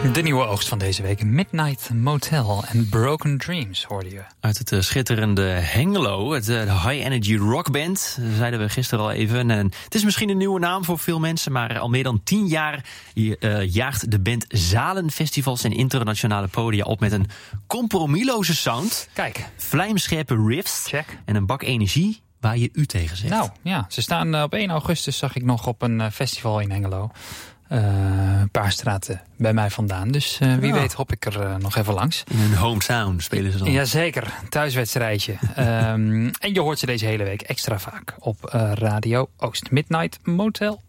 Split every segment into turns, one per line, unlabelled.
De nieuwe oogst van deze week, Midnight Motel en Broken Dreams, hoorde je.
Uit het schitterende Hengelo, de High Energy Rockband, zeiden we gisteren al even. En het is misschien een nieuwe naam voor veel mensen, maar al meer dan 10 jaar jaagt de band zalenfestivals en internationale podia op met een compromisloze sound.
Kijk.
Vlijmscherpe riffs.
Check.
En een bak energie waar je u tegen zegt.
Nou ja, ze staan op 1 augustus, zag ik nog op een festival in Hengelo. Een paar straten bij mij vandaan. Dus wie weet hop ik er nog even langs.
In hun hometown spelen ze dan.
Jazeker, thuiswedstrijdje. En je hoort ze deze hele week extra vaak op Radio Oost. Midnight Motel.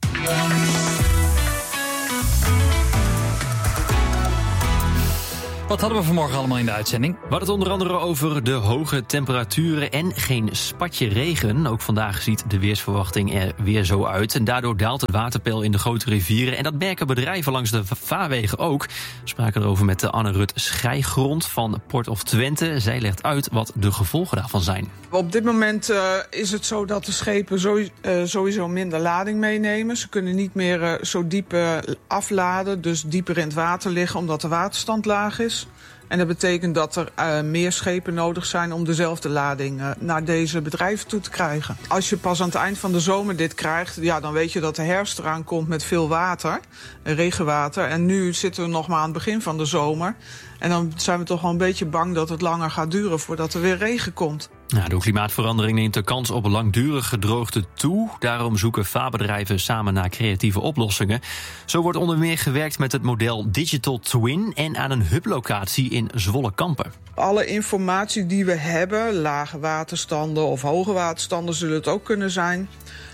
Wat hadden we vanmorgen allemaal in de uitzending?
We hadden het onder andere over de hoge temperaturen en geen spatje regen. Ook vandaag ziet de weersverwachting er weer zo uit. En daardoor daalt het waterpeil in de grote rivieren. En dat merken bedrijven langs de vaarwegen ook. We spraken erover met Anne-Rut Schijgrond van Port of Twente. Zij legt uit wat de gevolgen daarvan zijn.
Op dit moment is het zo dat de schepen sowieso minder lading meenemen. Ze kunnen niet meer zo diep afladen, dus dieper in het water liggen omdat de waterstand laag is. En dat betekent dat er meer schepen nodig zijn om dezelfde lading naar deze bedrijven toe te krijgen. Als je pas aan het eind van de zomer dit krijgt, ja, dan weet je dat de herfst eraan komt met veel water, regenwater. En nu zitten we nog maar aan het begin van de zomer. En dan zijn we toch wel een beetje bang dat het langer gaat duren voordat er weer regen komt.
Nou, door klimaatverandering neemt de kans op langdurige droogte toe. Daarom zoeken vaarbedrijven samen naar creatieve oplossingen. Zo wordt onder meer gewerkt met het model Digital Twin en aan een hublocatie in Zwolle-Kampen.
Alle informatie die we hebben, lage waterstanden of hoge waterstanden zullen het ook kunnen zijn.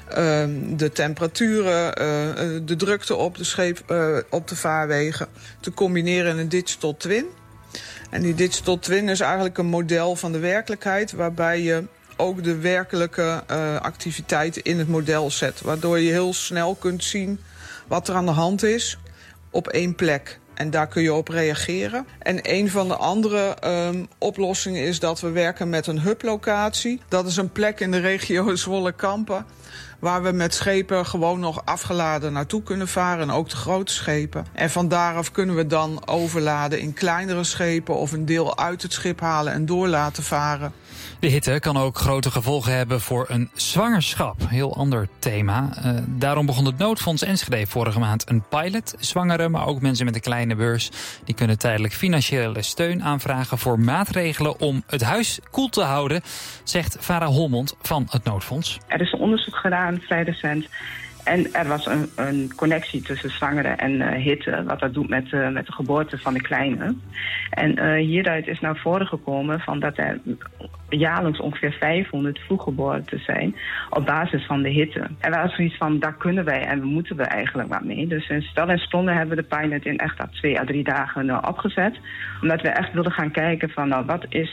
De temperaturen, de drukte op op de vaarwegen te combineren in een Digital Twin. En die Digital Twin is eigenlijk een model van de werkelijkheid, waarbij je ook de werkelijke activiteiten in het model zet. Waardoor je heel snel kunt zien wat er aan de hand is op één plek. En daar kun je op reageren. En een van de andere oplossingen is dat we werken met een hublocatie. Dat is een plek in de regio Zwolle-Kampen, waar we met schepen gewoon nog afgeladen naartoe kunnen varen. En ook de grote schepen. En van daaraf kunnen we dan overladen in kleinere schepen of een deel uit het schip halen en door laten varen.
De hitte kan ook grote gevolgen hebben voor een zwangerschap. Heel ander thema. Daarom begon het Noodfonds Enschede vorige maand een pilot. Zwangeren, maar ook mensen met een kleine beurs, die kunnen tijdelijk financiële steun aanvragen voor maatregelen om het huis koel te houden, zegt Farah Holmond van het Noodfonds.
Er is een onderzoek gedaan, vrij recent. En er was een connectie tussen zwangeren en hitte, wat dat doet met de geboorte van de kleine. En hieruit is naar voren gekomen van dat er jaarlijks ongeveer 500 vroeggeboorten zijn op basis van de hitte. En we hadden zoiets van, daar kunnen wij en moeten we eigenlijk wat mee. Dus in stel en sponde hebben we de pilot in echt 2 à 3 dagen opgezet. Omdat we echt wilden gaan kijken van, nou,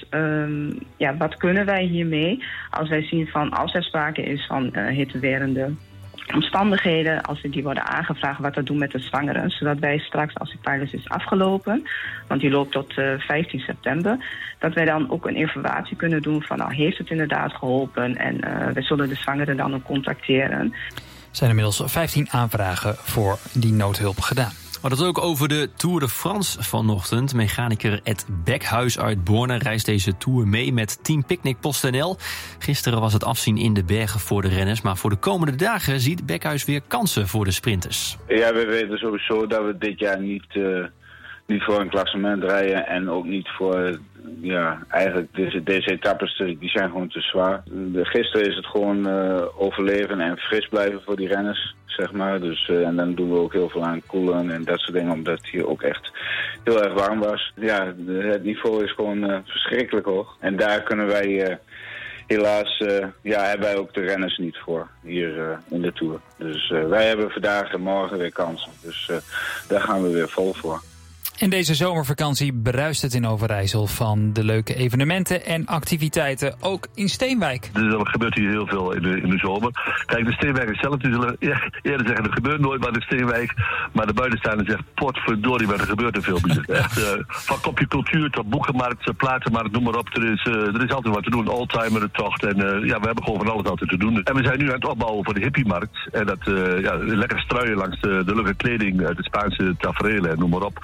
wat kunnen wij hiermee als wij zien van, als er sprake is van hittewerende omstandigheden, als die worden aangevraagd, wat dat doen met de zwangeren. Zodat wij straks, als die pilot is afgelopen, want die loopt tot 15 september... dat wij dan ook een evaluatie kunnen doen van, nou, heeft het inderdaad geholpen? En we zullen de zwangeren dan ook contacteren.
Er zijn inmiddels 15 aanvragen voor die noodhulp gedaan.
We hadden het ook over de Tour de France vanochtend. Mechaniker Ed Bekhuis uit Borne reist deze Tour mee met Team Picnic PostNL. Gisteren was het afzien in de bergen voor de renners. Maar voor de komende dagen ziet Bekhuis weer kansen voor de sprinters.
Ja, we weten sowieso dat we dit jaar niet voor een klassement rijden. En ook niet voor, eigenlijk deze etappes, die zijn gewoon te zwaar. Gisteren is het gewoon overleven en fris blijven voor die renners, zeg maar. Dus, en dan doen we ook heel veel aan koelen en dat soort dingen, omdat het hier ook echt heel erg warm was. Ja, het niveau is gewoon verschrikkelijk hoog. En daar kunnen wij helaas hebben wij ook de renners niet voor hier in de Tour. Dus wij hebben vandaag en morgen weer kansen. Dus daar gaan we weer vol voor.
En deze zomervakantie bruist het in Overijssel van de leuke evenementen en activiteiten, ook in Steenwijk.
Er gebeurt hier heel veel in de zomer. Kijk, de Steenwijkers zelf die zullen eerder zeggen, er gebeurt nooit wat in Steenwijk. Maar de buitenstaanders zegt, potverdorie, maar er gebeurt er veel meer. Echt, van kopje cultuur tot boekenmarkt, platenmarkt, noem maar op. Er is altijd wat te doen, oldtimer-tocht. En we hebben gewoon van alles altijd te doen. En we zijn nu aan het opbouwen voor de hippiemarkt. En dat lekker struien langs de leuke kleding, de Spaanse taferelen en noem maar op.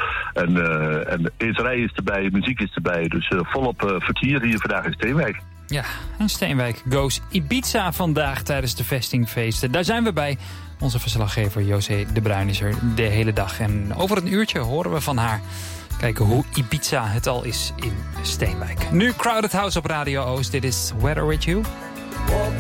En eeterij is erbij, muziek is erbij. Dus volop vertier hier vandaag in Steenwijk.
Ja, en Steenwijk goes Ibiza vandaag tijdens de vestingfeesten. Daar zijn we bij. Onze verslaggever José de Bruin is er de hele dag. En over een uurtje horen we van haar. Kijken hoe Ibiza het al is in Steenwijk. Nu Crowded House op Radio Oost. Dit is Weather With You.
Walking